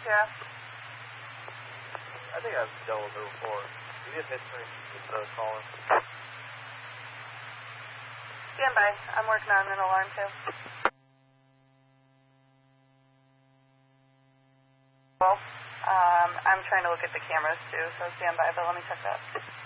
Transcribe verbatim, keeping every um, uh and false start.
Sheriff? I think I've dealt with her before. Do you have history with the calling? Stand by. I'm working on an alarm, too. Well, um, I'm trying to look at the cameras, too, so stand by, but let me check that.